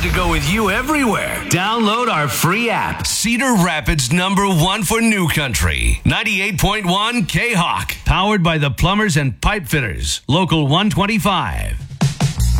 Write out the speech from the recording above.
to go with you everywhere. Download our free app. Cedar Rapids #1 for New Country. 98.1 K-Hawk. Powered by the Plumbers and Pipe Fitters. Local 125.